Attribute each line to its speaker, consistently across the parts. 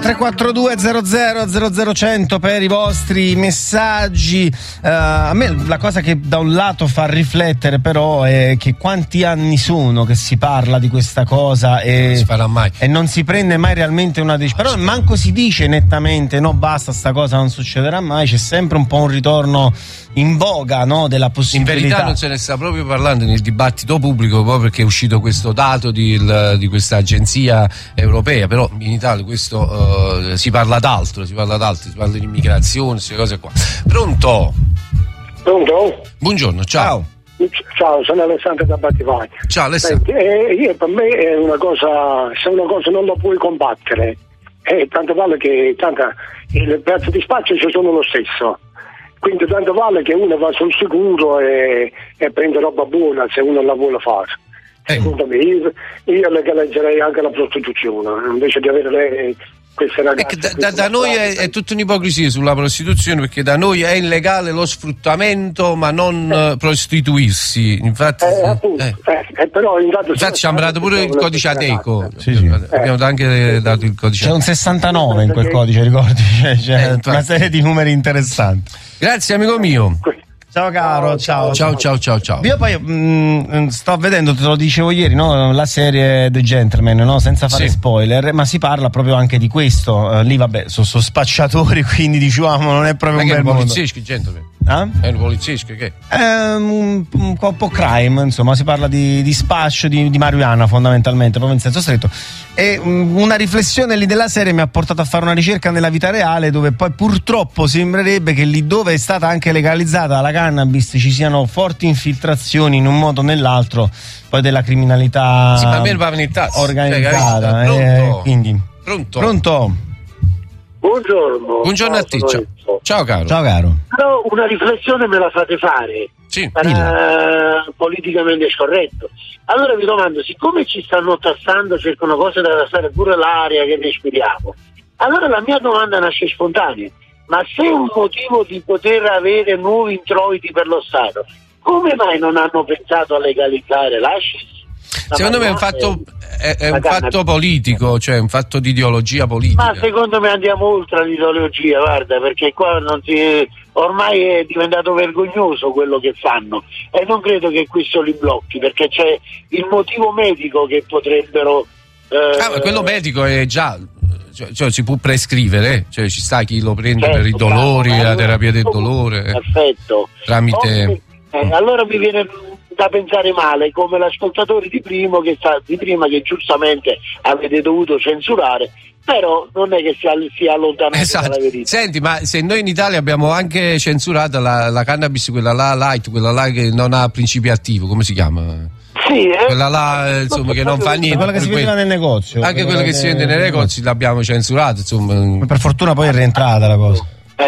Speaker 1: 342 00 100 per i vostri messaggi. A me la cosa che da un lato fa riflettere però è che quanti anni sono che si parla di questa cosa e
Speaker 2: non si farà mai
Speaker 1: e non si prende mai realmente una decisione. Però manco si dice nettamente no, basta, sta cosa non succederà mai. C'è sempre un po' un ritorno in voga, no, della possibilità.
Speaker 2: In verità non se ne sta proprio parlando nel dibattito pubblico, proprio perché è uscito questo dato di questa agenzia europea, però in Italia questo si parla d'altro, si parla di immigrazione, queste cose qua. Pronto? Buongiorno, ciao.
Speaker 3: Ciao, sono Alessandro da Battivaglia.
Speaker 2: Ciao Alessandro.
Speaker 3: Io, per me è una cosa, se una cosa non la puoi combattere, tanto vale che il prezzo di spaccio ci sono lo stesso. Quindi tanto vale che uno va sul sicuro e prende roba buona se uno la vuole fare. Secondo me io legalizzerei anche la prostituzione invece di avere queste ragazze.
Speaker 2: Da noi è tutta un'ipocrisia sulla prostituzione, perché da noi è illegale lo sfruttamento ma non prostituirsi. Infatti,
Speaker 3: però
Speaker 2: infatti ci hanno dato pure il codice Ateco.
Speaker 1: Sì.
Speaker 2: Abbiamo anche dato il codice.
Speaker 1: C'è un 69 in quel codice, ricordi? C'è una serie di numeri interessanti.
Speaker 2: Grazie amico mio.
Speaker 1: Ciao caro, ciao. Io poi sto vedendo, te lo dicevo ieri, no? La serie The Gentleman, no? Senza fare spoiler, ma si parla proprio anche di questo. Lì vabbè, sono spacciatori, quindi diciamo non è proprio un bel mondo.
Speaker 2: Polizieschi, Gentleman. È un poliziesco che? Un po' crime, insomma, si parla di spaccio di marijuana fondamentalmente, proprio in senso stretto. E una riflessione lì della serie mi ha portato a fare una ricerca nella vita reale, dove poi purtroppo sembrerebbe che lì dove è stata anche legalizzata la cannabis ci siano forti infiltrazioni in un modo o nell'altro poi della criminalità organizzata. Quindi.
Speaker 3: Pronto?
Speaker 2: Buongiorno a te. Ciao caro.
Speaker 3: Però una riflessione me la fate fare.
Speaker 2: Sì.
Speaker 3: Politicamente scorretto. Allora vi domando, siccome ci stanno tassando, cercano cose da tassare pure l'aria che respiriamo, allora la mia domanda nasce spontanea: ma se è un motivo di poter avere nuovi introiti per lo Stato, come mai non hanno pensato a legalizzare l'hashish?
Speaker 2: Secondo me è un fatto politico, cioè un fatto di ideologia politica.
Speaker 3: Ma secondo me andiamo oltre l'ideologia, guarda, perché qua ormai è diventato vergognoso quello che fanno e non credo che questo li blocchi, perché c'è il motivo medico che potrebbero
Speaker 2: ma quello medico è già, cioè si può prescrivere, cioè ci sta chi lo prende per i dolori, la terapia del dolore.
Speaker 3: Perfetto.
Speaker 2: Tramite
Speaker 3: allora mi viene da pensare male, come l'ascoltatore di prima che giustamente avete dovuto censurare, però non è che sia allontanato dalla verità.
Speaker 2: Senti, ma se noi in Italia abbiamo anche censurato la cannabis, quella là light, quella là che non ha principio attivo, come si chiama?
Speaker 3: Sì,
Speaker 2: quella là insomma che non fa niente,
Speaker 1: quella che si vendeva nel negozio,
Speaker 2: anche quella che si vende nei negozi l'abbiamo censurato, insomma.
Speaker 1: Per fortuna poi è rientrata la cosa.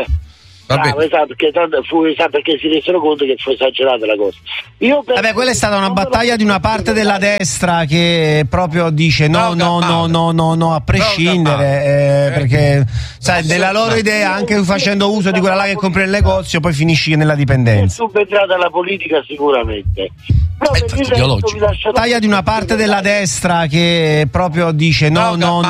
Speaker 3: Esatto, perché si resero conto che fu esagerata la cosa.
Speaker 1: Quella è stata una battaglia di una parte della destra che proprio dice no, a prescindere, perché sai, della loro idea, anche facendo uso di quella là che compri nel negozio, poi finisci nella dipendenza.
Speaker 3: È subentrata la politica sicuramente.
Speaker 1: Battaglia di una parte della destra che proprio dice no,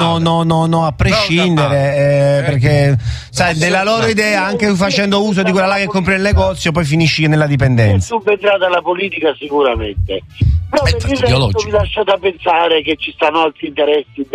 Speaker 1: a prescindere, perché sai, della loro idea, anche facendo uso di quella là che compri nel negozio, poi finisci nella dipendenza.
Speaker 3: È subentrata la politica sicuramente. Però per il resto vi lascio da pensare che ci stanno altri interessi